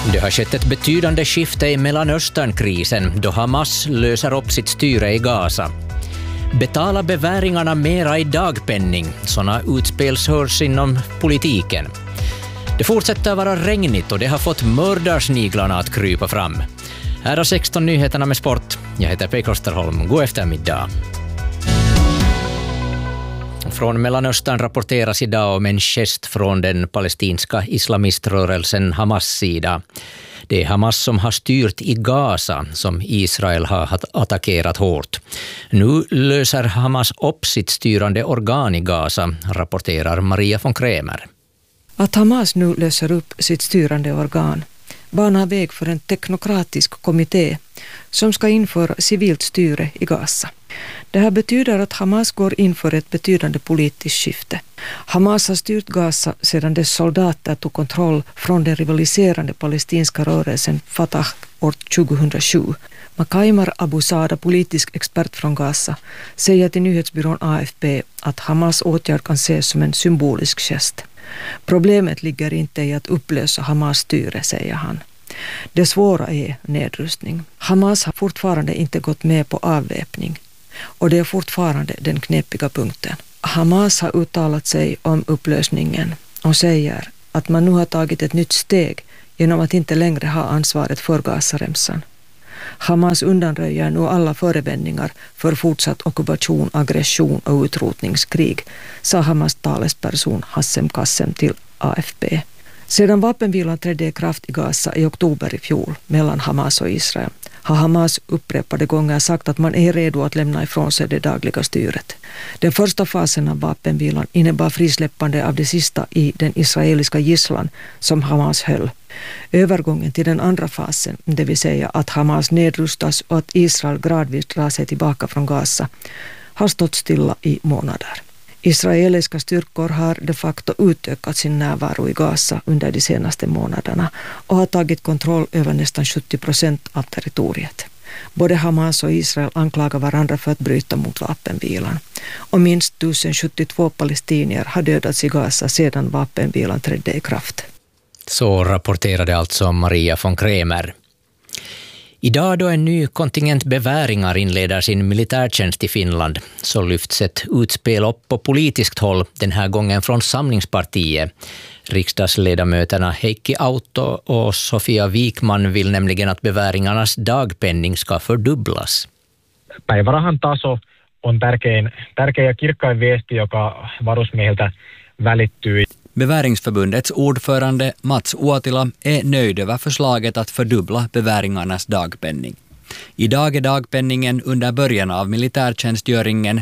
Det har skett ett betydande skifte i Mellanösternkrisen då Hamas löser upp sitt styre i Gaza. Betala beväringarna mera i dagpenning. Såna utspel hörs inom politiken. Det fortsätter vara regnigt och det har fått mördarsniglarna att krypa fram. Här är 16 nyheterna med sport. Jag heter Pei Klosterholm. God eftermiddag. Från Mellanöstern rapporteras idag om en gest från den palestinska islamiströrelsen Hamas sida. Det är Hamas som har styrt i Gaza som Israel har attackerat hårt. Nu löser Hamas upp sitt styrande organ i Gaza, rapporterar Maria von Kremer. Att Hamas nu löser upp sitt styrande organ banar väg för en teknokratisk kommitté som ska införa civilt styre i Gaza. Det här betyder att Hamas går in för ett betydande politiskt skifte. Hamas har styrt Gaza sedan dess soldater tog kontroll från den rivaliserande palestinska rörelsen Fatah år 2007. Makaimar Abu Sada, politisk expert från Gaza, säger till nyhetsbyrån AFP att Hamas åtgärd kan ses som en symbolisk gest. Problemet ligger inte i att upplösa Hamas styre, säger han. Det svåra är nedrustning. Hamas har fortfarande inte gått med på avväpning. Och det är fortfarande den knepiga punkten. Hamas har uttalat sig om upplösningen och säger att man nu har tagit ett nytt steg genom att inte längre ha ansvaret för Gazaremsan. Hamas undanröjer nu alla förevändningar för fortsatt ockupation, aggression och utrotningskrig, sa Hamas talesperson Hassem Qassem till AFP. Sedan vapenvilan trädde i kraft i Gaza i oktober i fjol mellan Hamas och Israel har Hamas upprepade gånger sagt att man är redo att lämna ifrån sig det dagliga styret. Den första fasen av vapenvilan innebar frisläppande av det sista i den israeliska gisslan som Hamas höll. Övergången till den andra fasen, det vill säga att Hamas nedrustas och att Israel gradvis drar sig tillbaka från Gaza, har stått stilla i månader. Israeliska styrkor har de facto utökat sin närvaro i Gaza under de senaste månaderna och har tagit kontroll över nästan 70% av territoriet. Både Hamas och Israel anklagar varandra för att bryta mot vapenvilan. Och minst 1072 palestinier har dödats i Gaza sedan vapenvilan trädde i kraft. Så rapporterade alltså Maria von Kremer. Idag då en ny kontingent beväringar inleder sin militärtjänst i Finland så lyfts ett utspel upp på politiskt håll, den här gången från Samlingspartiet. Riksdagsledamöterna Heikki Autto och Sofia Wikman vill nämligen att beväringarnas dagpenning ska fördubblas. Päivärahan taso on tärkeä ja kirkkain viesti, joka varusmiehiltä välittyy. Beväringsförbundets ordförande Mats Uotila är nöjd över förslaget att fördubbla beväringarnas dagpenning. Idag är dagpenningen under början av militärtjänstgöringen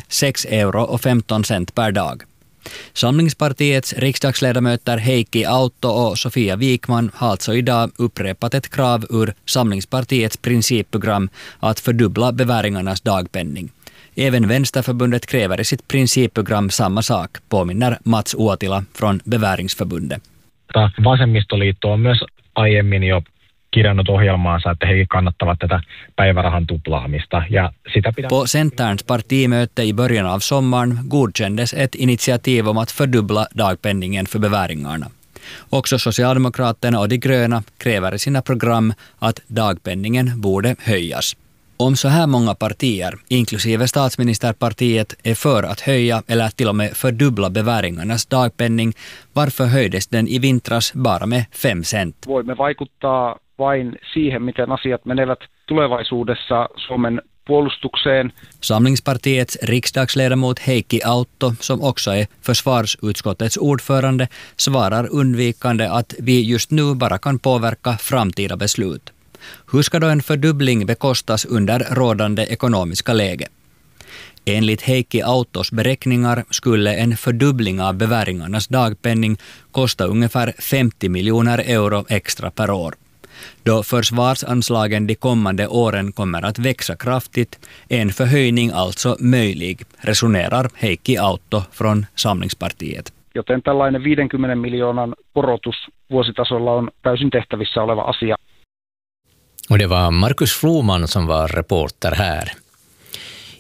6,15 € per dag. Samlingspartiets riksdagsledamöter Heikki Autto och Sofia Wikman har alltså idag upprepat ett krav ur Samlingspartiets principprogram att fördubbla beväringarnas dagpenning. Även Vänsterförbundet kräver i sitt principprogram samma sak, påminner Mats Uotila från Beväringsförbundet. Vasemmistoliitto on myös aiemmin jo kirjannut ohjelmaansa, että he kannattavat tätä päivärahan tuplaamista. Ja sitä På Centerns partimöte i början av sommaren godkändes ett initiativ om att fördubbla dagpenningen för beväringarna. Också Socialdemokraterna och de gröna kräver i sina program att dagpenningen borde höjas. Om så här många partier, inklusive statsministerpartiet, är för att höja eller till och med fördubbla beväringarnas dagpenning, varför höjdes den i vintras bara med 5 cent? Voimme vaikuttaa vain siihen, miten asiat menevät tulevaisuudessa Suomen puolustukseen. Samlingspartiets riksdagsledamot Heikki Autto, som också är försvarsutskottets ordförande, svarar undvikande att vi just nu bara kan påverka framtida beslut. Hur ska då en fördubbling bekostas under rådande ekonomiska läge? Enligt Heikki Auttos beräkningar skulle en fördubbling av beväringarnas dagpenning kosta ungefär 50 miljoner euro extra per år. Då försvarsanslagen de kommande åren kommer att växa kraftigt, är en förhöjning alltså möjlig, resonerar Heikki Autto från Samlingspartiet. Joten tällainen 50 miljoonan korotus vuositasolla on täysin tehtävissä oleva asia. Och det var Markus Floman som var reporter här.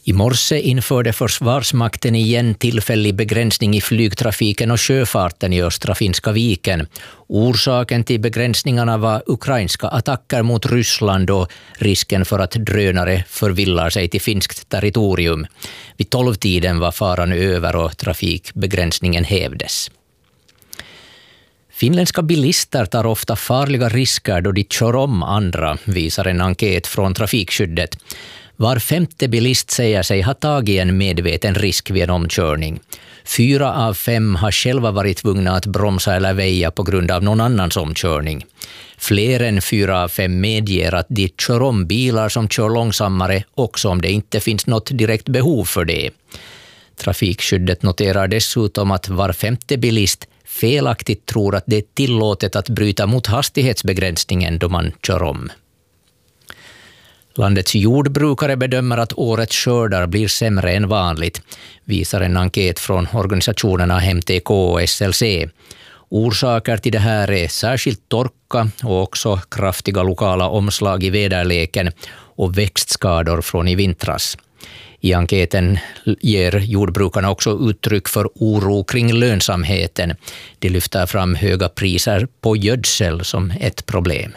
I morse införde Försvarsmakten igen tillfällig begränsning i flygtrafiken och sjöfarten i östra Finska viken. Orsaken till begränsningarna var ukrainska attacker mot Ryssland och risken för att drönare förvillar sig till finskt territorium. Vid 12-tiden var faran över och trafikbegränsningen hävdes. Finländska bilister tar ofta farliga risker då de kör om andra, visar en enkät från Trafikskyddet. Var 5:e bilist säger sig ha tagit en medveten risk vid en omkörning. 4 av 5 har själva varit tvungna att bromsa eller väja på grund av någon annans omkörning. Fler än 4 av 5 medger att de kör om bilar som kör långsammare också om det inte finns något direkt behov för det. Trafikskyddet noterar dessutom att var 5:e bilist felaktigt tror att det är tillåtet att bryta mot hastighetsbegränsningen då man kör om. Landets jordbrukare bedömer att årets skördar blir sämre än vanligt, visar en enkät från organisationerna MTK och SLC. Orsaker till det här är särskilt torka och också kraftiga lokala omslag i väderleken och växtskador från i vintras. I enkäten ger jordbrukarna också uttryck för oro kring lönsamheten. De lyfter fram höga priser på gödsel som ett problem.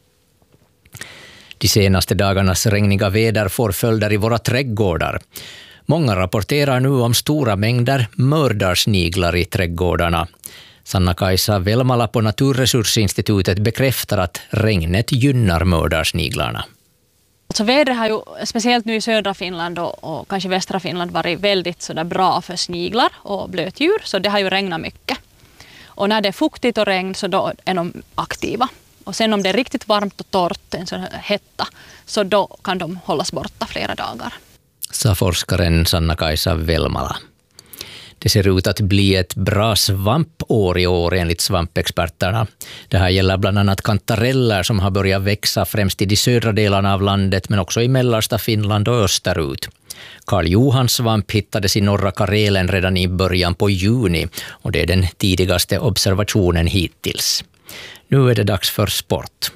De senaste dagarnas regniga väder får följder i våra trädgårdar. Många rapporterar nu om stora mängder mördarsniglar i trädgårdarna. Sanna-Kaisa Velmala på Naturresursinstitutet bekräftar att regnet gynnar mördarsniglarna. Så vädret har ju speciellt nu i södra Finland och kanske västra Finland varit väldigt så där bra för sniglar och blötdjur, så det har ju regnat mycket. Och när det är fuktigt och regn så då är de aktiva. Och sen om det är riktigt varmt och torrt, en sån här hetta, så då kan de hållas borta flera dagar. Sa forskaren Sanna-Kaisa Velmala. Det ser ut att bli ett bra svampår i år enligt svampexperterna. Det här gäller bland annat kantareller som har börjat växa främst i de södra delarna av landet men också i mellersta Finland och österut. Karl Johans svamp hittades i norra Karelen redan i början på juni och det är den tidigaste observationen hittills. Nu är det dags för sport.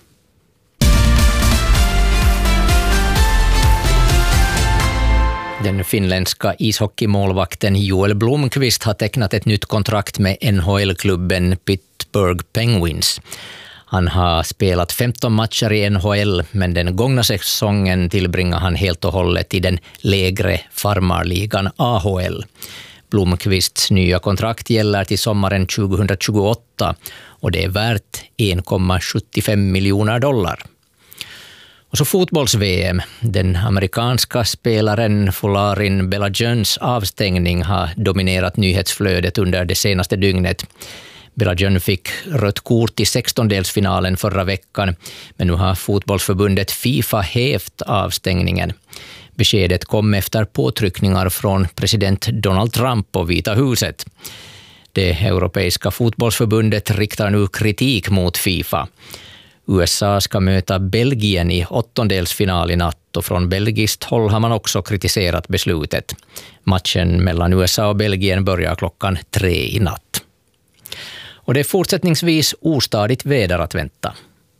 Den finländska ishockeymålvakten Joel Blomqvist har tecknat ett nytt kontrakt med NHL-klubben Pittsburgh Penguins. Han har spelat 15 matcher i NHL, men den gångna säsongen tillbringar han helt och hållet i den lägre farmarligan AHL. Blomqvists nya kontrakt gäller till sommaren 2028 och det är värt $1,75 miljoner. Och så fotbolls-VM. Den amerikanska spelaren Folarin Belajuns avstängning har dominerat nyhetsflödet under det senaste dygnet. Belajun fick rött kort i 16-delsfinalen förra veckan, men nu har fotbollsförbundet FIFA hävt avstängningen. Beskedet kom efter påtryckningar från president Donald Trump på Vita huset. Det europeiska fotbollsförbundet riktar nu kritik mot FIFA. USA ska möta Belgien i 8-delsfinal i natt och från belgiskt håll har man också kritiserat beslutet. Matchen mellan USA och Belgien börjar 3:00 i natt. Och det är fortsättningsvis ostadigt väder att vänta.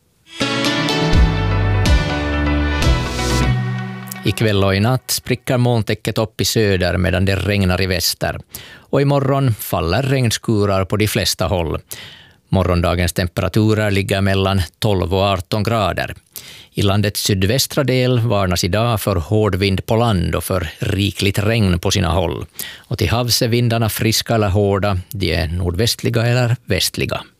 Ikväll och i natt spricker molntäcket upp i söder medan det regnar i väster. Och imorgon faller regnskurar på de flesta håll. Morgondagens temperaturer ligger mellan 12 och 18 grader. I landets sydvästra del varnas idag för hård vind på land och för rikligt regn på sina håll. Och till havs är vindarna friska eller hårda, de är nordvästliga eller västliga.